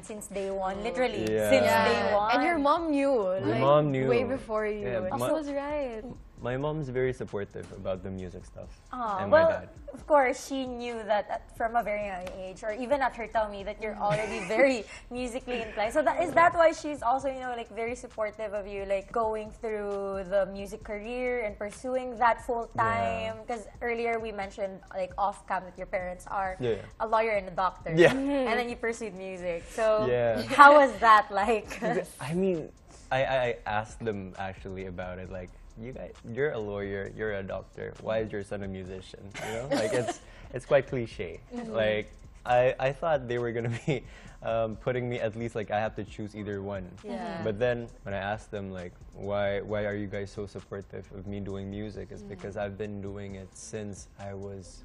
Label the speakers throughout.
Speaker 1: since day one, literally
Speaker 2: Yeah.
Speaker 1: since day one.
Speaker 3: And your mom knew.
Speaker 2: My
Speaker 3: like,
Speaker 2: mom knew.
Speaker 3: way before you.
Speaker 2: Yeah,
Speaker 3: and she was right.
Speaker 2: My mom's very supportive about the music stuff. And
Speaker 1: well,
Speaker 2: my dad.
Speaker 1: of course, she knew that from a very young age, or even at her tummy, that you're already very musically inclined. So is that why she's also, like very supportive of you, like going through the music career and pursuing that full time? Because earlier we mentioned, like off cam, that your parents are a lawyer and a doctor.
Speaker 2: Yeah.
Speaker 1: And then you pursued music. So
Speaker 2: Yeah.
Speaker 1: how was that like?
Speaker 2: I mean, I asked them actually about it, like, you're a lawyer, you're a doctor, why is your son a musician? Like it's quite cliche. Like I thought they were gonna be putting me, at least like I have to choose either one.
Speaker 1: Yeah.
Speaker 2: But then when I asked them like why are you guys so supportive of me doing music, it's because I've been doing it since I was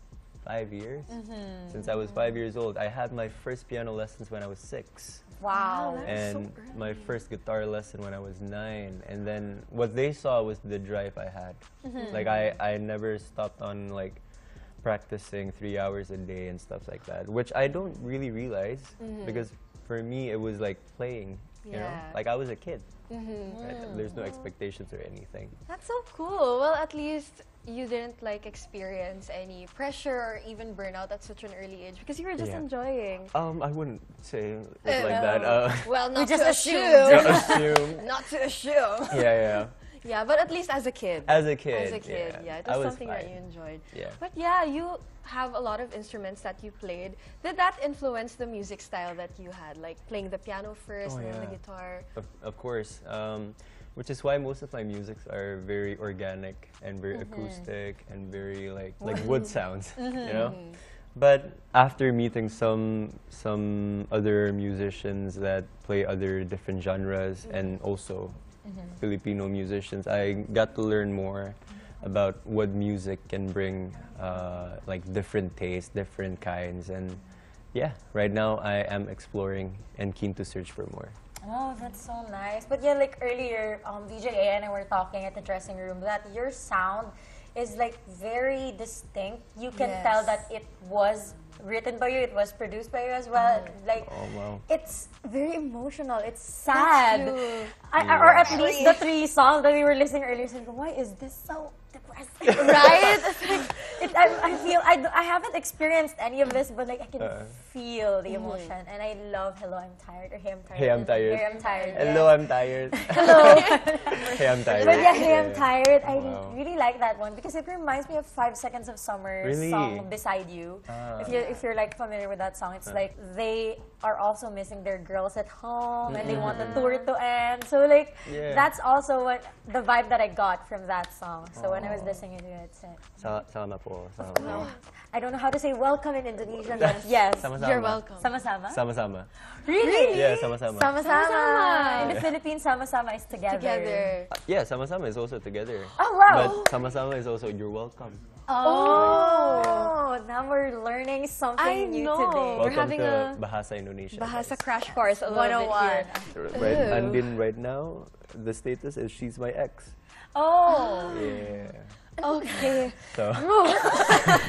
Speaker 2: 5 years? Since I was 5 years old. I had my first piano lessons when I was 6.
Speaker 1: Wow.
Speaker 2: And my first guitar lesson when I was 9. And then what they saw was the drive I had. Like I never stopped on like practicing 3 hours a day and stuff like that, which I don't really realize because for me it was like playing, you know? Like I was a kid. Right? There's no expectations or anything.
Speaker 3: That's so cool. Well, at least you didn't like experience any pressure or even burnout at such an early age because you were just enjoying.
Speaker 2: I wouldn't say it like that.
Speaker 3: Well, not
Speaker 1: just
Speaker 3: to
Speaker 1: assumed.
Speaker 3: assume.
Speaker 2: Not assume.
Speaker 3: Not to assume.
Speaker 2: Yeah.
Speaker 3: Yeah, but at least as a kid.
Speaker 2: As a kid.
Speaker 3: As a kid, yeah. It
Speaker 2: I
Speaker 3: was
Speaker 2: was
Speaker 3: something that
Speaker 2: fine.
Speaker 3: you enjoyed.
Speaker 2: Yeah.
Speaker 3: But yeah, you have a lot of instruments that you played. Did that influence the music style that you had? Like playing the piano first and then the guitar?
Speaker 2: Of course. Which is why most of my musics are very organic and very acoustic and very like wood sounds, you know? But after meeting some other musicians that play other different genres and also Filipino musicians, I got to learn more about what music can bring, like different tastes, different kinds, and yeah, right now I am exploring and keen to search for more.
Speaker 1: Oh, that's so nice. But yeah, like earlier, VJ and I were talking at the dressing room that your sound is like very distinct. You can tell that it was written by you, it was produced by you as well. Like, it's very emotional. It's sad. Or at least the 3 songs that we were listening earlier. So, why is this so depressing?
Speaker 3: Right?
Speaker 1: I feel I haven't experienced any of this, but like I can feel the emotion, and I love "Hello, I'm Tired" or "Hey, I'm Tired."
Speaker 2: Hey, I'm tired.
Speaker 1: Hey, I'm tired.
Speaker 2: Hello, I'm tired.
Speaker 1: Hello.
Speaker 2: Hey, I'm tired.
Speaker 1: But yeah, "Hey, I'm Tired." I really like that one because it reminds me of 5 Seconds of Summer song "Beside You." If you're like familiar with that song, it's like they are also missing their girls at home and they want the tour to end. So like that's also what the vibe that I got from that song. So when I was listening to it,
Speaker 2: Sama po. Sama.
Speaker 1: I don't know how to say welcome in Indonesian, but yes.
Speaker 2: Sama-sama.
Speaker 3: You're welcome.
Speaker 1: Sama-sama?
Speaker 2: Sama-sama.
Speaker 1: Really?
Speaker 2: Yeah, sama-sama.
Speaker 1: Sama-sama. In the Philippines, sama-sama is together.
Speaker 3: Together.
Speaker 2: Yeah, sama-sama is also together.
Speaker 1: Oh, wow.
Speaker 2: But sama-sama is also you're welcome.
Speaker 1: Oh, now we're learning something new today.
Speaker 3: We're
Speaker 2: Welcome
Speaker 3: having
Speaker 2: to
Speaker 3: a
Speaker 2: Bahasa Indonesia.
Speaker 3: Bahasa
Speaker 2: guys.
Speaker 3: crash course a little bit here.
Speaker 2: Right, Andin right now, the status is she's my ex.
Speaker 1: Oh.
Speaker 2: Yeah.
Speaker 3: Okay.
Speaker 2: So